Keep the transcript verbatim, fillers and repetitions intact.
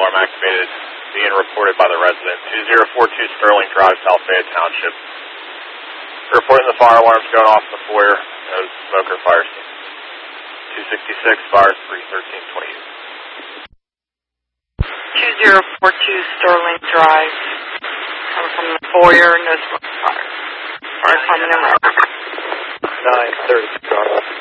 alarm activated, being reported by the resident. two zero four two Sterling Drive, South Fayette Township. Reporting the fire alarms going off in the foyer. No smoke or fire scene. two sixty-six, fire three thirteen twenty-eight. two zero four two Sterling Drive. Coming from the foyer, no smoke or fire. Fire department in record. nine thirty,